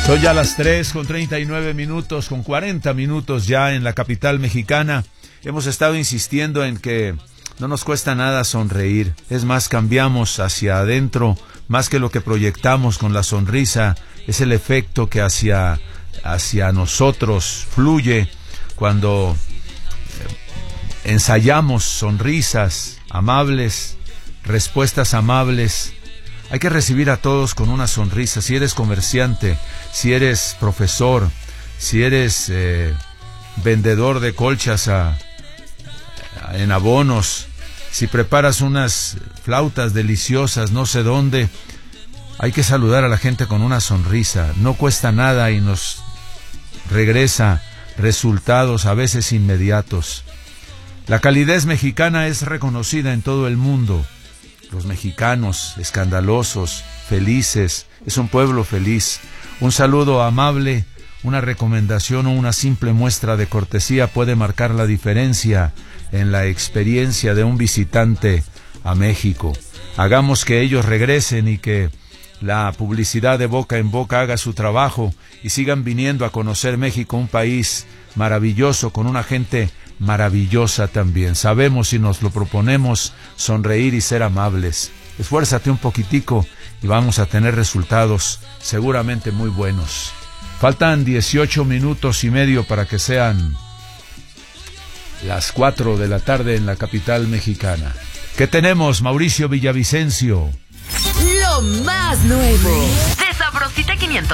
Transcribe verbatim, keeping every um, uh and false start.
Son ya las tres con treinta y nueve minutos, con cuarenta minutos ya en la capital mexicana. Hemos estado insistiendo en que no nos cuesta nada sonreír. Es más, cambiamos hacia adentro, más que lo que proyectamos con la sonrisa. Es el efecto que hacia, hacia nosotros fluye cuando ensayamos sonrisas amables, respuestas amables. Hay que recibir a todos con una sonrisa. Si eres comerciante, si eres profesor, si eres eh, vendedor de colchas a, a, en abonos, si preparas unas flautas deliciosas no sé dónde, hay que saludar a la gente con una sonrisa. No cuesta nada y nos regresa resultados a veces inmediatos. La calidez mexicana es reconocida en todo el mundo. Los mexicanos, escandalosos, felices, es un pueblo feliz. Un saludo amable, una recomendación o una simple muestra de cortesía puede marcar la diferencia en la experiencia de un visitante a México. Hagamos que ellos regresen y que la publicidad de boca en boca haga su trabajo y sigan viniendo a conocer México, un país maravilloso con una gente maravillosa también. Sabemos, si nos lo proponemos, sonreír y ser amables. Esfuérzate un poquitico y vamos a tener resultados seguramente muy buenos. Faltan dieciocho minutos y medio para que sean las cuatro de la tarde en la capital mexicana. ¿Qué tenemos, Mauricio Villavicencio? Lo más nuevo de Sabrosita quinientos.